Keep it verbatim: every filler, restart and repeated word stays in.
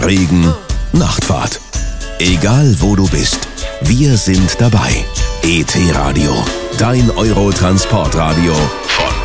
Regen, Nachtfahrt. Egal wo du bist, wir sind dabei. E T Radio, dein Euro-Transportradio von